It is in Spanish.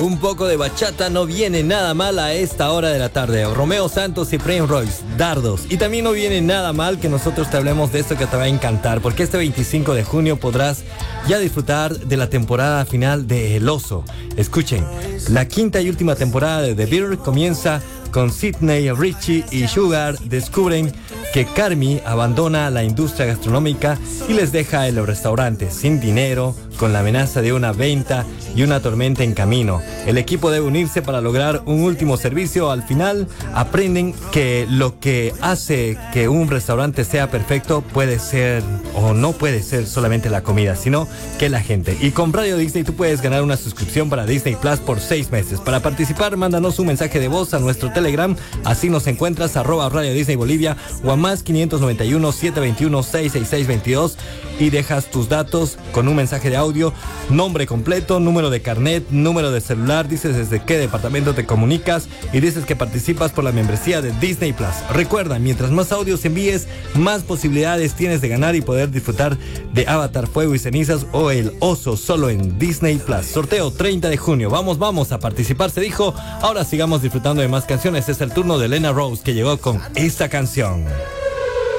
Un poco de bachata no viene nada mal a esta hora de la tarde. Romeo Santos y Prince Royce, Dardos. Y también no viene nada mal que nosotros te hablemos de esto que te va a encantar, porque este 25 de junio podrás ya disfrutar de la temporada final de El Oso. Escuchen, la quinta y última temporada de The Bear comienza con Sidney, Richie y Sugar descubren que Carmi abandona la industria gastronómica y les deja el restaurante sin dinero, con la amenaza de una venta y una tormenta en camino. El equipo debe unirse para lograr un último servicio. Al final aprenden que lo que hace que un restaurante sea perfecto puede ser o no puede ser solamente la comida, sino que la gente. Y con Radio Disney tú puedes ganar una suscripción para Disney Plus por 6 meses. Para participar, mándanos un mensaje de voz a nuestro Telegram. Así nos encuentras, @Radio Disney Bolivia, o a más 591 721 66622, y dejas tus datos con un mensaje de audio, nombre completo, número de carnet, número de celular, dices desde qué departamento te comunicas y dices que participas por la membresía de Disney Plus. Recuerda, mientras más audios envíes, más posibilidades tienes de ganar y poder disfrutar de Avatar, Fuego y Cenizas o El Oso solo en Disney Plus. Sorteo 30 de junio. Vamos a participar, se dijo. Ahora sigamos disfrutando de más canciones. Es el turno de Lena Rose, que llegó con esta canción.